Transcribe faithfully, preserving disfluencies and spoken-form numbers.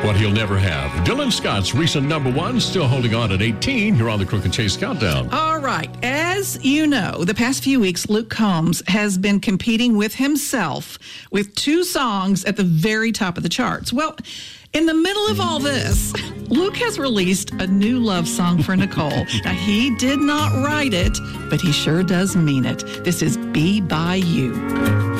What he'll never have. Dylan Scott's recent number one, still holding on at eighteen here on the Crook and Chase Countdown. All right. As you know, the past few weeks, Luke Combs has been competing with himself with two songs at the very top of the charts. Well, in the middle of all this, Luke has released a new love song for Nicole. Now, he did not write it, but he sure does mean it. This is Be By You.